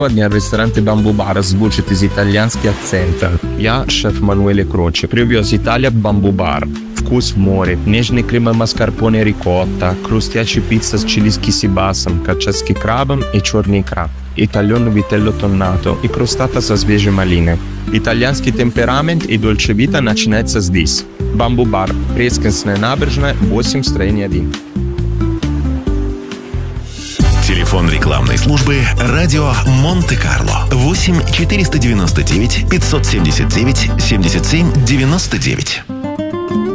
Сегодня в ресторане Bamboo Bar звучит из итальянских акцентов. Я шеф Мануэле Кроче. Привез Италия Bamboo Bar. Вкус в море, нежный крем маскарпоне рикотта, хрустящая пицца с чилийским сибасом, качаский крабом и черный краб, итальяно вителло тоннато и кростата со свежей малиной. Итальянский темперамент и дольчевита начинается здесь. Bamboo Bar, Прескинская набережная, 8, строение 1. Телефон рекламной службы «Радио Монте-Карло» 8 499 579 77 99.